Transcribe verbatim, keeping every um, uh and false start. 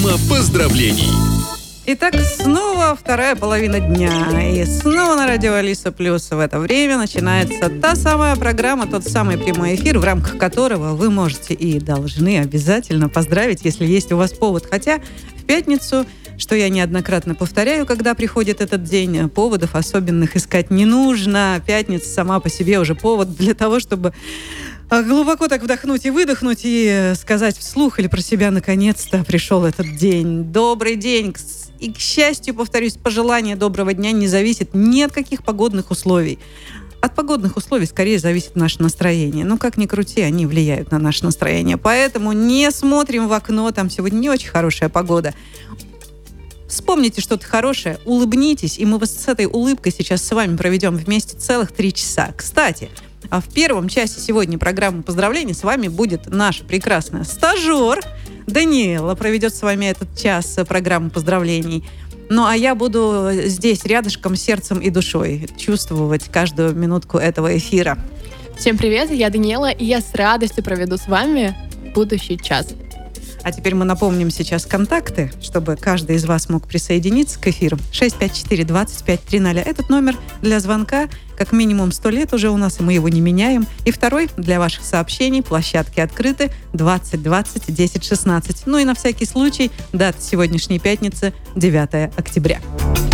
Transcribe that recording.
Программа поздравлений. Итак, снова вторая половина дня. И снова на радио Алиса Плюс в это время начинается та самая программа, тот самый прямой эфир, в рамках которого вы можете и должны обязательно поздравить, если есть у вас повод. Хотя в пятницу, что я неоднократно повторяю, когда приходит этот день, поводов особенных искать не нужно. Пятница сама по себе уже повод для того, чтобы глубоко так вдохнуть и выдохнуть и сказать вслух или про себя: наконец-то пришел этот день. Добрый день. И, к счастью, повторюсь, пожелание доброго дня не зависит ни от каких погодных условий. От погодных условий скорее зависит наше настроение. Но как ни крути, они влияют на наше настроение. Поэтому не смотрим в окно, там сегодня не очень хорошая погода. Вспомните что-то хорошее, улыбнитесь, и мы с этой улыбкой сейчас с вами проведем вместе целых три часа. Кстати, а в первом часе сегодня программы поздравлений с вами будет наша прекрасная стажер Даниэла. Проведет с вами этот час программы поздравлений. Ну, а я буду здесь рядышком, сердцем и душой чувствовать каждую минутку этого эфира. Всем привет, я Даниэла, и я с радостью проведу с вами будущий час. А теперь мы напомним сейчас контакты, чтобы каждый из вас мог присоединиться к эфиру. шесть пять четыре двадцать пять тридцать. Этот номер для звонка как минимум сто лет уже у нас, и мы его не меняем. И второй для ваших сообщений. Площадки открыты двадцать двадцать десять шестнадцать. Ну и на всякий случай дата сегодняшней пятницы девятое октября.